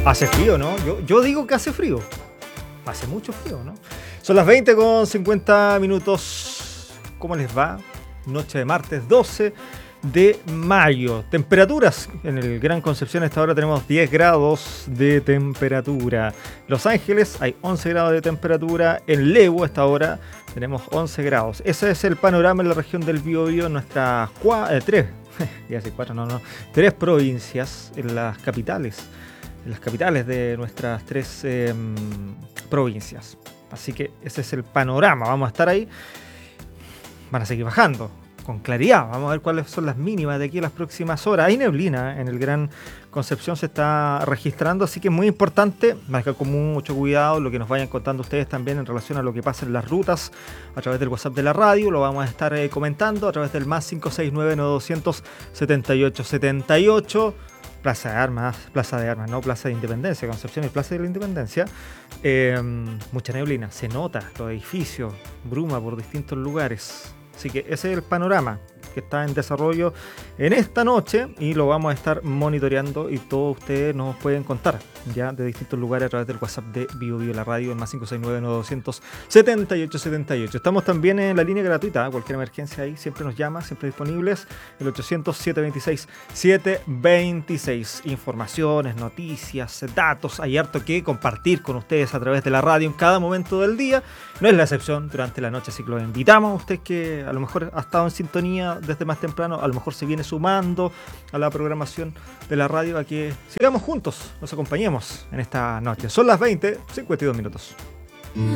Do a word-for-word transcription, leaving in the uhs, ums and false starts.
Hace frío, ¿no? Yo, yo digo que hace frío. Hace mucho frío, ¿no? Son las veinte con cincuenta minutos. ¿Cómo les va? Noche de martes doce de mayo. Temperaturas en el Gran Concepción. A esta hora tenemos diez grados de temperatura. Los Ángeles hay once grados de temperatura. En Lebu a esta hora tenemos once grados. Ese es el panorama en la región del Biobío. En nuestras cua- eh, tres, ya sé cuatro, no, no, tres provincias en las capitales. En las capitales de nuestras tres eh, provincias. Así que ese es el panorama. Vamos a estar ahí. Van a seguir bajando con claridad. Vamos a ver cuáles son las mínimas de aquí a las próximas horas. Hay neblina en el Gran Concepción, se está registrando, así que es muy importante marcar con mucho cuidado lo que nos vayan contando ustedes también en relación a lo que pasa en las rutas a través del WhatsApp de la radio. Lo vamos a estar eh, comentando a través del más cinco seis nueve nueve doscientos setenta y ocho setenta y ocho. Plaza de Armas, Plaza de Armas, no Plaza de Independencia, Concepción y Plaza de la Independencia. Eh, mucha neblina, se nota, los edificios, bruma por distintos lugares. Así que ese es el panorama que está en desarrollo en esta noche y lo vamos a estar monitoreando y todos ustedes nos pueden contar ya de distintos lugares a través del WhatsApp de Bio Bio la radio en más cinco seis nueve nueve doscientos setenta y ocho setenta y ocho. Estamos también en la línea gratuita, cualquier emergencia ahí siempre nos llama, siempre disponibles, el ochocientos siete veintiséis setecientos veintiséis. Informaciones, noticias, datos, hay harto que compartir con ustedes a través de la radio en cada momento del día. No es la excepción durante la noche, así que los invitamos a usted que a lo mejor ha estado en sintonía desde más temprano, a lo mejor se viene sumando a la programación de la radio, a que sigamos juntos, nos acompañemos en esta noche. Son las veinte, cincuenta y dos minutos.